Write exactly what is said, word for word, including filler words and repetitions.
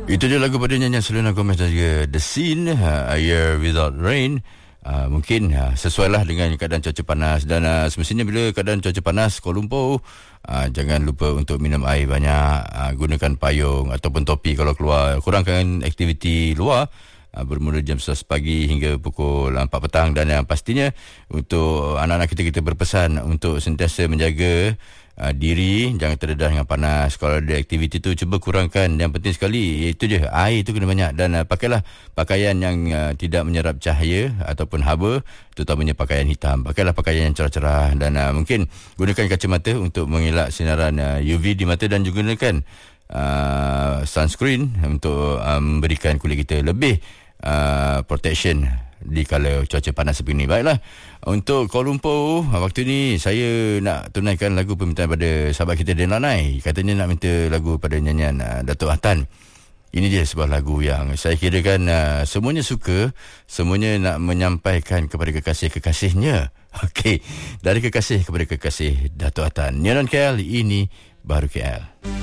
Itu dia lagu pada nyanyian Selena Gomez dan juga The Scene, uh, A Year Without Rain. Uh, mungkin uh, sesuai lah dengan keadaan cuaca panas. Dan uh, semestinya bila keadaan cuaca panas Kuala Lumpur, uh, jangan lupa untuk minum air banyak, uh, gunakan payung ataupun topi kalau keluar. Kurangkan aktiviti luar uh, bermula jam sebelas pagi hingga pukul empat petang. Dan yang pastinya untuk anak-anak kita, kita berpesan untuk sentiasa menjaga Uh, diri, jangan terdedah dengan panas. Kalau ada aktiviti tu cuba kurangkan. Yang penting sekali itu je, air tu kena banyak. Dan uh, pakailah pakaian yang uh, tidak menyerap cahaya ataupun haba, terutamanya pakaian hitam. Pakailah pakaian yang cerah-cerah. Dan uh, mungkin gunakan kacamata untuk mengelak sinaran uh, U V di mata. Dan juga gunakan uh, sunscreen untuk uh, memberikan kulit kita lebih uh, protection di kala cuaca panas seperti ini. Baiklah, untuk Kuala Lumpur waktu ni saya nak tunaikan lagu permintaan pada sahabat kita Den Lanai. Katanya nak minta lagu pada nyanyian uh, Datuk Hatan. Ini dia sebuah lagu yang saya kirakan uh, semuanya suka, semuanya nak menyampaikan kepada kekasih-kekasihnya. Okey, dari kekasih kepada kekasih Datuk Hatan. Nyonon K L, ini baru K L.